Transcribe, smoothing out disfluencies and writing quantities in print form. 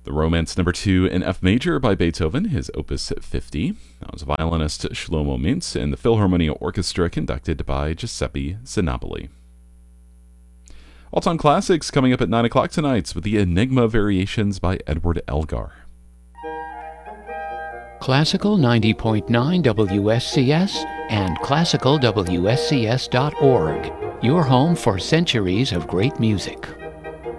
The Romance Number 2 in F major by Beethoven, his Opus 50. That was violinist Shlomo Mintz and the Philharmonia Orchestra conducted by Giuseppe Zinopoli. All-time classics coming up at 9 o'clock tonight with the Enigma Variations by Edward Elgar. Classical 90.9 WSCS and classicalwscs.org. Your home for centuries of great music.